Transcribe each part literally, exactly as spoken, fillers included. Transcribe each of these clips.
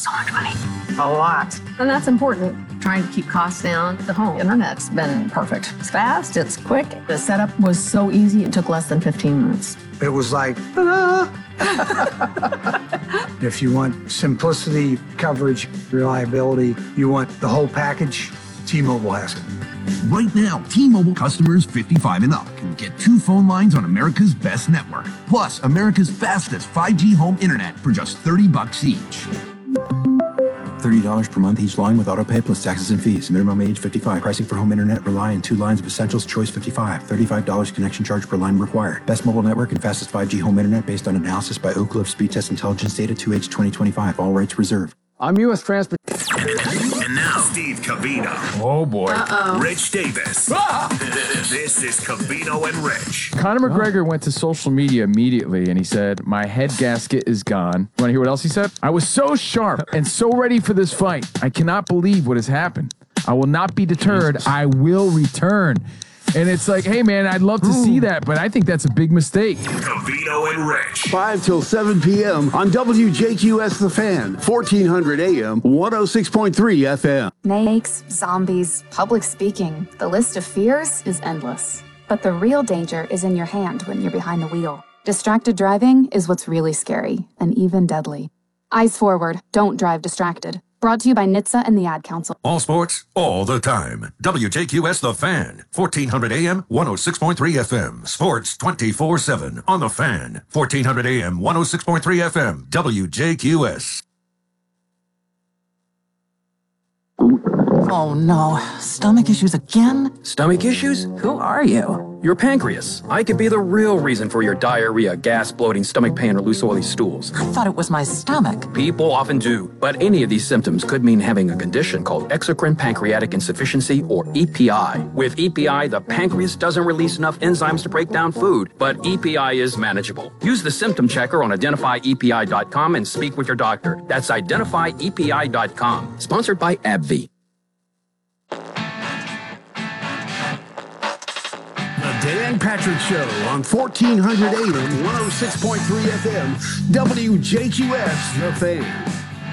so much money. A lot. And that's important. Trying to keep costs down. The home internet's been perfect. It's fast, it's quick. The setup was so easy, it took less than fifteen minutes. It was like, ta-da! If you want simplicity, coverage, reliability, you want the whole package, T-Mobile has it. Right now, T-Mobile customers fifty-five and up can get two phone lines on America's best network, plus America's fastest five G home internet for just thirty bucks each. thirty dollars per month each line with autopay plus taxes and fees. Minimum age fifty-five. Pricing for home internet rely on two lines of Essentials Choice fifty-five. thirty-five dollars connection charge per line required. Best mobile network and fastest five G home internet based on analysis by Oak Cliff Speed Test Intelligence Data two H twenty twenty-five. All rights reserved. I'm U S Transport. And now, Steve Covino. Oh, boy. Uh-oh. Rich Davis. Ah! This is Covino and Rich. Conor McGregor went to social media immediately, and he said, my head gasket is gone. You want to hear what else he said? I was so sharp and so ready for this fight. I cannot believe what has happened. I will not be deterred. Jesus. I will return. And it's like, hey, man, I'd love to Ooh. see that, but I think that's a big mistake. Covino and Rich. five till seven p.m. on W J Q S The Fan, fourteen hundred A M, one oh six point three F M. Snakes, zombies, public speaking. The list of fears is endless. But the real danger is in your hand when you're behind the wheel. Distracted driving is what's really scary and even deadly. Eyes forward. Don't drive distracted. Brought to you by N H T S A and the Ad Council. All sports, all the time. W J Q S The Fan, fourteen hundred A M, one oh six point three F M. Sports twenty-four seven on The Fan, fourteen hundred A M, one oh six point three F M. W J Q S. Oh no, stomach issues again? Stomach issues? Who are you? Your pancreas. I could be the real reason for your diarrhea, gas, bloating, stomach pain, or loose oily stools. I thought it was my stomach. People often do, but any of these symptoms could mean having a condition called exocrine pancreatic insufficiency, or E P I. With E P I, the pancreas doesn't release enough enzymes to break down food, but E P I is manageable. Use the symptom checker on identify E P I dot com and speak with your doctor. That's identify E P I dot com. Sponsored by AbbVie. Dan Patrick Show on fourteen hundred A M, one oh six point three F M, W J Q S, The Fan.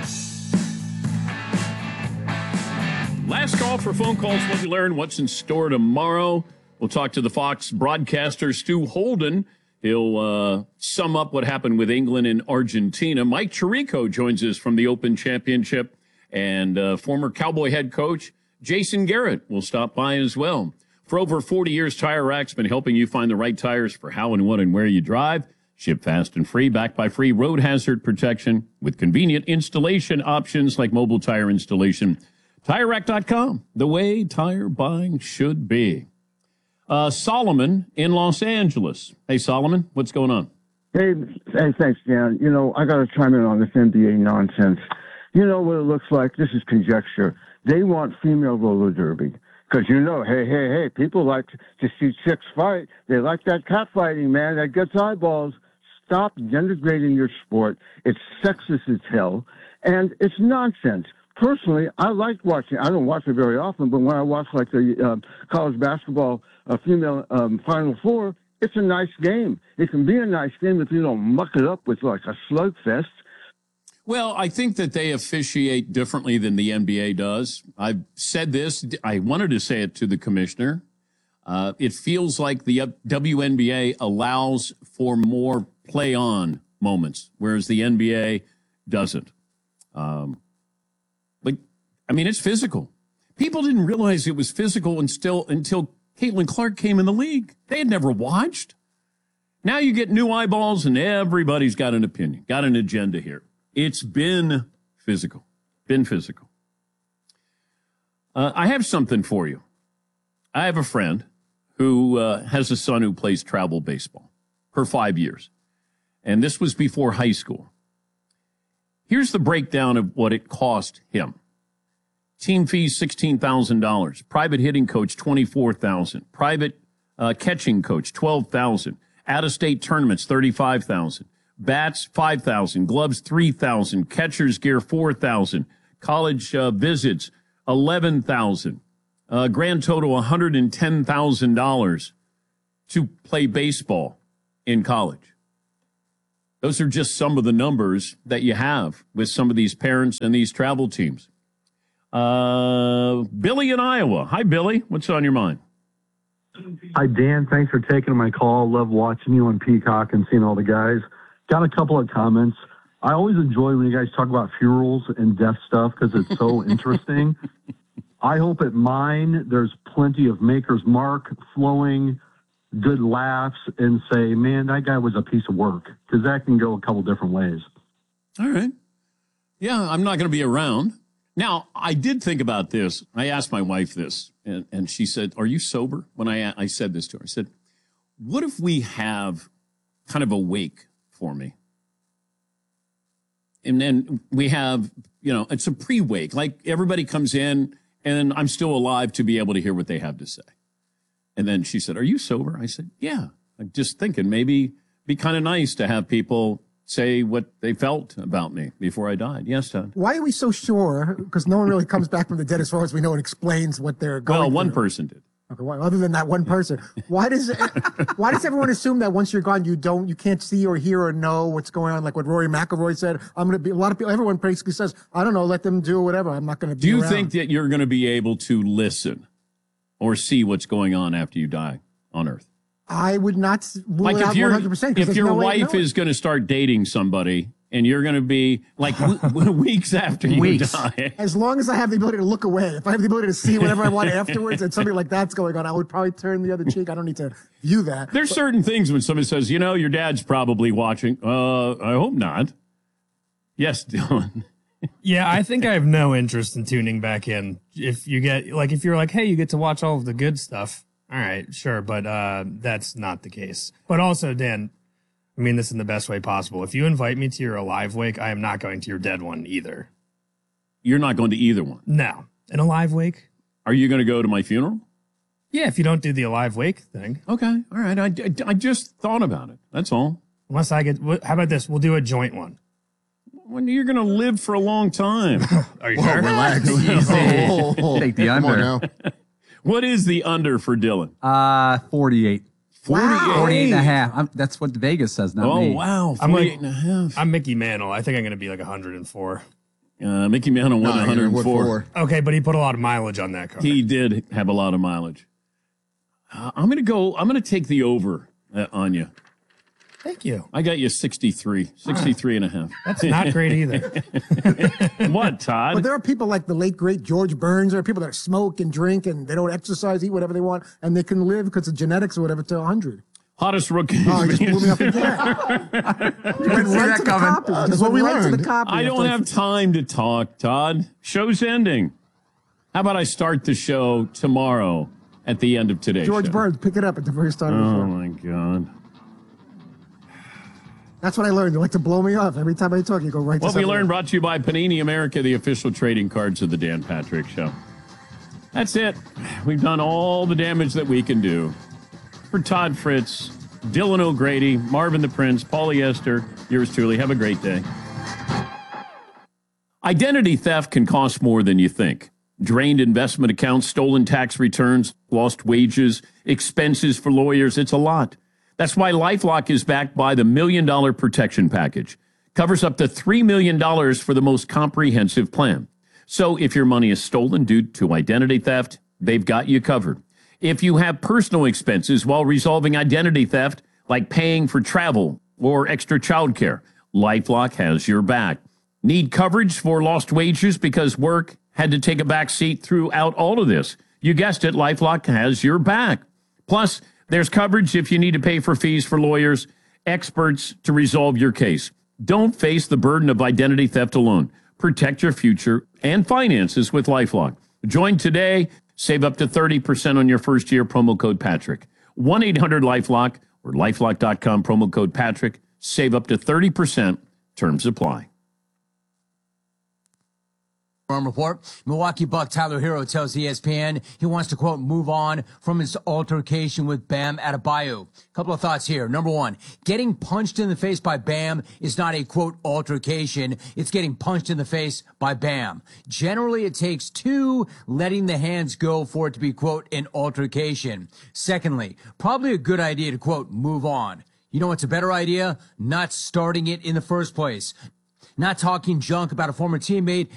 Last call for phone calls when we learn what's in store tomorrow. We'll talk to the Fox broadcaster, Stu Holden. He'll uh, sum up what happened with England and Argentina. Mike Tirico joins us from the Open Championship, and uh, former Cowboy head coach Jason Garrett will stop by as well. For over forty years, Tire Rack's been helping you find the right tires for how and what and where you drive. Ship fast and free, backed by free road hazard protection with convenient installation options like mobile tire installation. Tire Rack dot com, the way tire buying should be. Uh, Solomon in Los Angeles. Hey, Solomon, what's going on? Hey, hey, thanks, Dan. You know, I got to chime in on this N B A nonsense. You know what it looks like? This is conjecture. They want female roller derby. Because, you know, hey, hey, hey, people like to see chicks fight. They like that catfighting, man. That gets eyeballs. Stop denigrating your sport. It's sexist as hell, and it's nonsense. Personally, I like watching. I don't watch it very often, but when I watch, like, the um, college basketball uh, female um, Final Four, it's a nice game. It can be a nice game if you don't muck it up with, like, a slugfest. Well, I think that they officiate differently than the N B A does. I've said this. I wanted to say it to the commissioner. Uh, it feels like the W N B A allows for more play-on moments, whereas the N B A doesn't. Um, but, I mean, it's physical. People didn't realize it was physical until, until Caitlin Clark came in the league. They had never watched. Now you get new eyeballs, and everybody's got an opinion, got an agenda here. It's been physical, been physical. Uh, I have something for you. I have a friend who uh, has a son who plays travel baseball for five years. And this was before high school. Here's the breakdown of what it cost him. Team fees, sixteen thousand dollars. Private hitting coach, twenty-four thousand dollars. Private uh, catching coach, twelve thousand dollars. Out-of-state tournaments, thirty-five thousand dollars. Bats, five thousand dollars. Gloves, three thousand dollars. Catcher's gear, four thousand dollars. College uh, visits, eleven thousand dollars. Uh, grand total, one hundred ten thousand dollars to play baseball in college. Those are just some of the numbers that you have with some of these parents and these travel teams. Uh, Billy in Iowa. Hi, Billy. What's on your mind? Hi, Dan. Thanks for taking my call. Love watching you on Peacock and seeing all the guys. Got a couple of comments. I always enjoy when you guys talk about funerals and death stuff because it's so interesting. I hope at mine there's plenty of Maker's Mark flowing, good laughs, and say, man, that guy was a piece of work, because that can go a couple different ways. All right. Yeah, I'm not going to be around. Now, I did think about this. I asked my wife this, and, and she said, are you sober? When I, I said this to her, I said, what if we have kind of a wake for me? And then we have, you know, it's a pre-wake. Like everybody comes in and I'm still alive to be able to hear what they have to say. And then she said, are you sober? I said, yeah. I'm just thinking maybe be kind of nice to have people say what they felt about me before I died. Yes, Todd. Why are we so sure? Because no one really comes back from the dead as far as we know and explains what they're going Well, one through. person did. Okay, well, other than that one person, why does why does everyone assume that once you're gone, you don't, you can't see or hear or know what's going on? Like what Rory McIlroy said, I'm going to be, a lot of people, everyone basically says, I don't know, let them do whatever. I'm not going to be Do you around. think that you're going to be able to listen or see what's going on after you die on Earth? I would not rule Like it if out your one hundred percent. 'cause if there's your no way of wife knowing. is going to start dating somebody and you're going to be like w- weeks after you Weeks. die. As long as I have the ability to look away, if I have the ability to see whatever I want afterwards and something like that's going on, I would probably turn the other cheek. I don't need to view that. There's But- certain things when somebody says, you know, your dad's probably watching. Uh, I hope not. Yes, Dylan. Yeah, I think I have no interest in tuning back in. If you get, like, if you're like, hey, you get to watch all of the good stuff. All right, sure. But uh, that's not the case. But also, Dan, I mean this in the best way possible. If you invite me to your alive wake, I am not going to your dead one either. You're not going to either one. No. An alive wake? Are you going to go to my funeral? Yeah, if you don't do the alive wake thing. Okay. All right. I, I, I just thought about it. That's all. Unless I get, how about this? We'll do a joint one. When you're going to live for a long time. Are you Whoa, sure? relax. Easy. Take the Come on under. now. What is the under for Dylan? Uh, forty-eight. forty-eight. forty-eight and a half. I'm, that's what Vegas says, not Oh, me. wow. I'm like, forty-eight and a half. I'm Mickey Mantle. I think I'm going to be like one hundred four. Uh, Mickey Mantle won No, one you're hundred four. Okay, but he put a lot of mileage on that car. He did have a lot of mileage. Uh, I'm going to go, I'm going to take the over uh, on you. Thank you. I got you sixty-three, sixty-three and a half. That's not great either. What, Todd? But there are people like the late, great George Burns. There are people that smoke and drink and they don't exercise, eat whatever they want, and they can live because of genetics or whatever to one hundred. Hottest rookie. Oh, he just blew me up again. You went right to the copy. You just went right to the copy. I don't have time to talk, Todd. Show's ending. How about I start the show tomorrow at the end of today's George show? Burns, pick it up at the very start of the Oh, show. my God. That's what I learned. You like to blow me off. Every time I talk, you go right What to we something learned else. brought to you by Panini America, the official trading cards of the Dan Patrick Show. That's it. We've done all the damage that we can do. For Todd Fritz, Dylan O'Grady, Marvin the Prince, Paulie Esther, yours truly. Have a great day. Identity theft can cost more than you think. Drained investment accounts, stolen tax returns, lost wages, expenses for lawyers. It's a lot. That's why LifeLock is backed by the Million Dollar Protection Package. Covers up to three million dollars for the most comprehensive plan. So if your money is stolen due to identity theft, they've got you covered. If you have personal expenses while resolving identity theft, like paying for travel or extra childcare, LifeLock has your back. Need coverage for lost wages because work had to take a back seat throughout all of this? You guessed it, LifeLock has your back. Plus, there's coverage if you need to pay for fees for lawyers, experts to resolve your case. Don't face the burden of identity theft alone. Protect your future and finances with LifeLock. Join today. Save up to thirty percent on your first year. Promo code Patrick. one eight hundred LifeLock or lifelock dot com. Promo code Patrick. Save up to thirty percent. Terms apply. Farm Report. Milwaukee Buck Tyler Hero tells E S P N he wants to, quote, move on from his altercation with Bam Adebayo. Couple of thoughts here. Number one, getting punched in the face by Bam is not a, quote, altercation. It's getting punched in the face by Bam. Generally, it takes two letting the hands go for it to be, quote, an altercation. Secondly, probably a good idea to, quote, move on. You know what's a better idea? Not starting it in the first place. Not talking junk about a former teammate